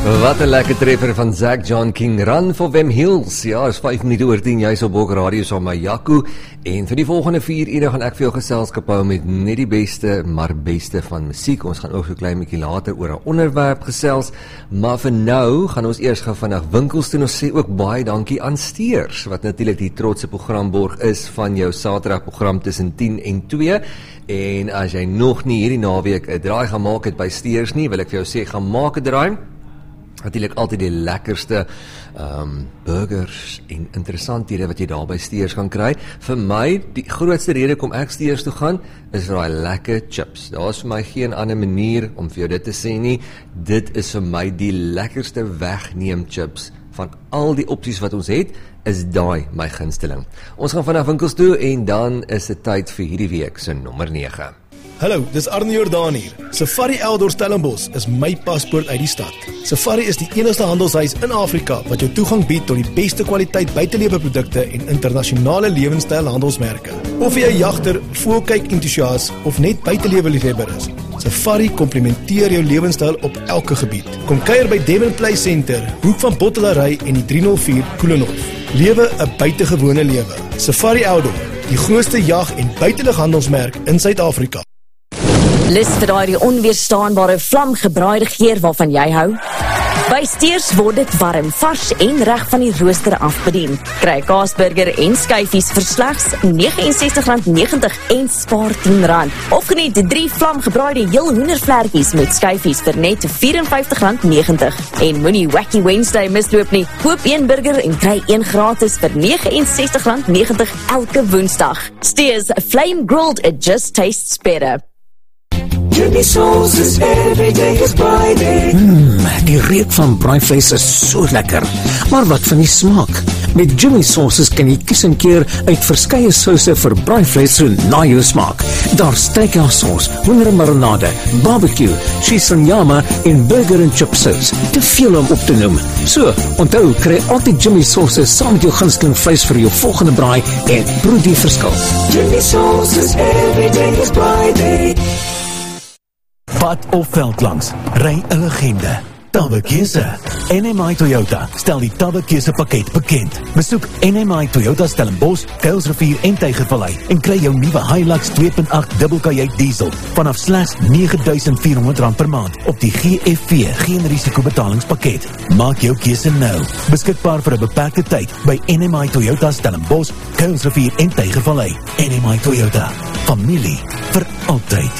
Wat 'n lekker treffer van Zack John King, Run for Them Hills. Ja, is 5 minute oor 10, jy is op Bok Radio saam met Jaco. En vir die volgende 4 ure gaan ek vir jou geselskap hou met net die beste, maar beste van musiek. Ons gaan ook so klein bietjie later oor 'n onderwerp gesels, maar vir nou gaan ons eers gaan vandag winkels toe. Ons sê ook baie dankie aan Steers, wat natuurlik die trotse programborg is van jou Saterdagprogram tussen 10 en 2. En as jy nog nie hierdie naweek 'n draai gaan maak het by Steers nie, wil ek vir jou sê, gaan maak 'n draai. Natuurlik altyd die lekkerste burgers en interessanthede wat jy daar by Steers kan kry. Vir my, die grootste rede kom ek Steers toe gaan, is vir daai lekker chips. Daar is vir my geen ander manier om vir jou dit te sê nie. Dit is vir my die lekkerste wegneem chips. Van al die opsies wat ons het, is daai my gunsteling. Ons gaan vanaf winkels toe en dan is dit tyd vir hierdie week se nommer 9. Hallo, dis Arnie Jordaan hier. Safari Outdoor Stellenbosch is my paspoort uit die stad. Safari is die enigste handelshuis in Afrika wat jou toegang bied tot die beste kwaliteit buiteleweprodukte en internasionale lewenstyl handelsmerke. Of jy 'n jagter, voelkyk entoesias of net buiteleweliefhebber is, Safari komplementeer jou lewenstyl op elke gebied. Kom kuier by Devon Play Center, hoek van Bottelarij en die 304 Koelenhof. Lewe 'n buitengewone lewe. Safari Outdoor, die grootste jag- en buitelughandelsmerk in Suid-Afrika. Lus vir daai onweerstaanbare vlamgebraaide geur waarvan jy hou? By Steers word dit warm, vars en reg van die rooster af bedien. Kry kaasburger en skyfies vir slegs R69.90 en spaar R10. Of geniet 3 vlamgebraaide heel hoendervlerkies met skyfies vir net R54.90. En moenie Wacky Wednesday misloop nie. Koop 1 burger en kry 1 gratis vir R69.90 elke Woensdag. Steers Flame Grilled, it just tastes better. Jimmy Sauces, every day is Friday. Die reuk van braaivleis is so lekker. Maar wat van die smaak? Met Jimmy Sauces kan jy kies en keer uit verskeie souse vir braaivleis so na jou smaak. Daar's steakhouse, hoendermarinade, barbecue, cheese en nyama en burger en chip sauce. Te veel om op te noem. So, onthou, kry altyd Jimmy Sauces saam met jou gunsteling vleis vir jou volgende braai en proe die verskil. Jimmy Sauces, every day is Friday. Pad of veld langs, ry 'n legende. Tabekeuse. NMI Toyota stel die Tabekeuse pakket bekend. Besoek NMI Toyota Stellenbosch, Kuilsrivier en Tygervallei en kry jou nuwe Hilux 2.8 dubbelkajuit diesel vanaf slegs R9.400 per maand op die GFV geen risiko betalingspakket. Maak jou keuse nou. Beskikbaar vir 'n beperkte tyd by NMI Toyota Stellenbosch, Kuilsrivier en Tygervallei. NMI Toyota. Familie vir altyd.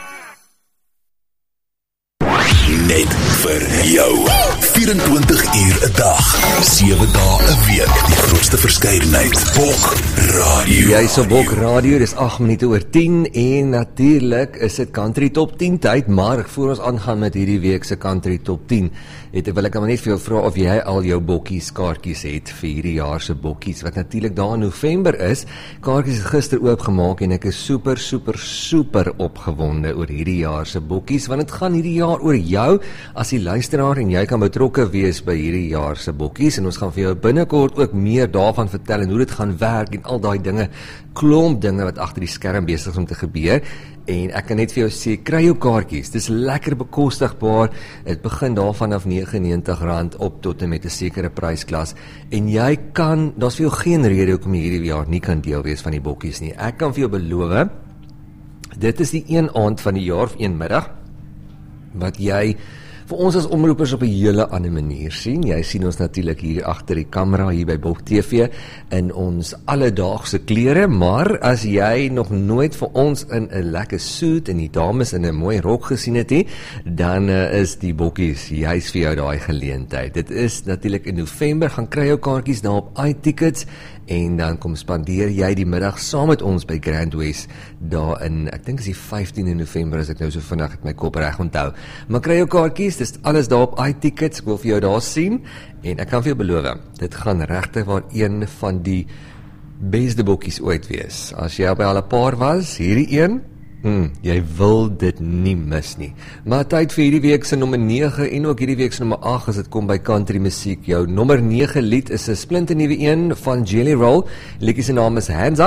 Net vir jou. 24 uur 'n dag, 7 dae 'n week. Die grootste verskeidenheid. Bok Radio. Jy's op Bok Radio, dis 8 minute oor 10 en natuurlik is dit Country Top 10 tyd, maar voor ons aangaan met hierdie week se Country Top 10, wil ek maar net vir jou vra of jy al jou bokkies kaartjies het vir hierdie jaar se bokkies, wat natuurlik daar in November is. Kaartjies is gister oopgemaak en ek is super opgewonde oor hierdie jaar se bokkies, want dit gaan hierdie jaar oor jou as die luisteraar en jy kan betrokke wees by hierdie jaar se bokkies en ons gaan vir jou binnekort ook meer daarvan vertel en hoe dit gaan werk en al daai dinge, klomp dinge wat agter die skerm besig is om te gebeur. En ek kan net vir jou sê, kry jou kaartjies, dis lekker bekostigbaar, het begin daar vanaf R99 op tot en met 'n sekere prysklas, en jy kan, daar's vir jou geen rede hoekom jy hierdie jaar nie kan deel wees van die bokkies nie. Ek kan vir jou beloof, dit is die een aand van die jaar of een middag, wat jy vir ons as omroepers op 'n hele ander manier sien. Jy sien ons natuurlik hier agter die kamera hier by Bok TV in ons alledaagse klere, maar as jy nog nooit vir ons in 'n lekker suit en die dames in 'n mooi rok gesien het nie, dan is die bokkies juist vir jou daai geleentheid. Dit is natuurlik in November, gaan kry jou kaartjies daar op iTickets en dan kom spandeer jy die middag saam met ons by Grand West daar in, ek dink is die 15 November as ek nou so vinnig het my kop reg onthou. Maar kry jou kaartjies, dis alles daar op iTickets, ek wil vir jou daar sien en ek kan vir jou beloof, dit gaan regtig waar een van die beste bokkies ooit wees. As jy by al 'n paar was, hierdie een, jy wil dit nie mis nie. Maar tyd vir hierdie week se nommer 9 en ook hierdie week se nommer 8 as dit kom by country musiek. Jou nommer 9 lied is 'n splinternuwe een van Jelly Roll. Liedjie se naam is Hands Up.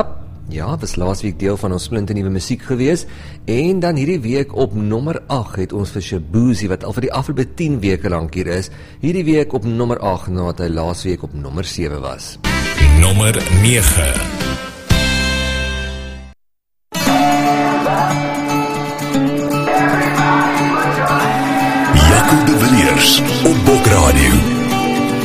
Ja, was laasweek deel van ons splinternuwe musiek gewees. En dan hierdie week op nommer 8 het ons vir Shabuzi, wat al vir die afgelope 10 weke lank hier is, hierdie week op nommer 8, nadat hy laasweek op nommer 7 was. Nommer 9. Jaco de Villiers op Bok Radio.